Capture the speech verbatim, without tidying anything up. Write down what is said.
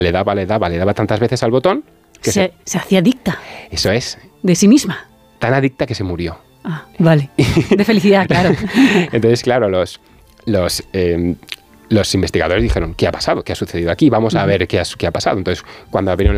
le daba, le daba, le daba tantas veces al botón que se, se, se hacía adicta. Eso es. De sí misma. Tan adicta que se murió. Ah, vale. De felicidad, claro. Entonces, claro, los, los, eh, los investigadores dijeron, ¿qué ha pasado? ¿Qué ha sucedido aquí? Vamos a ver qué ha, qué ha pasado. Entonces, cuando abrieron